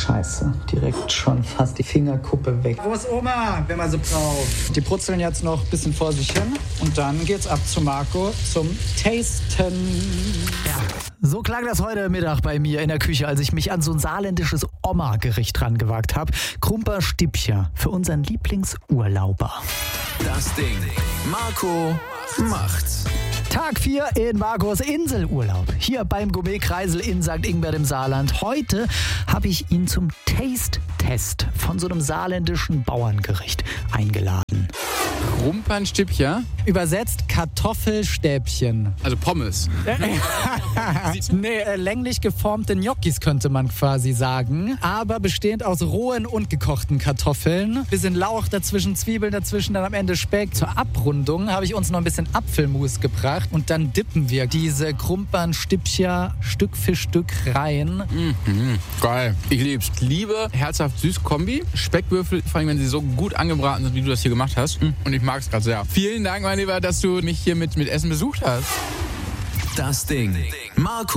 Scheiße, direkt schon fast die Fingerkuppe weg. Wo ist Oma, wenn man sie braucht? Die brutzeln jetzt noch ein bisschen vor sich hin und dann geht's ab zu Marco zum Tasten. Ja, so klang das heute Mittag bei mir in der Küche, als ich mich an so ein saarländisches Oma-Gericht rangewagt habe. Krumper-Stippchen für unseren Lieblingsurlauber. Das Ding. Marco macht's. Tag 4 in Marcos Inselurlaub. Hier beim Gourmet-Kreisel in St. Ingbert im Saarland. Heute habe ich ihn zum Taste-Test von so einem saarländischen Bauerngericht eingeladen. Rumpernstippchen? Übersetzt Kartoffelstäbchen. Also Pommes. Länglich geformte Gnocchis könnte man quasi sagen. Aber bestehend aus rohen und gekochten Kartoffeln. Bisschen Lauch dazwischen, Zwiebeln dazwischen, dann am Ende Speck. Zur Abrundung habe ich uns noch ein bisschen Apfelmus gebracht. Und dann dippen wir diese Krumpernstippchen Stück für Stück rein. Geil. Ich lieb's. Liebe herzhaft süß Kombi. Speckwürfel, vor allem wenn sie so gut angebraten sind, wie du das hier gemacht hast. Und ich mag's gerade sehr. Vielen Dank, mein Lieber, dass du mich hier mit Essen besucht hast. Das Ding. Marco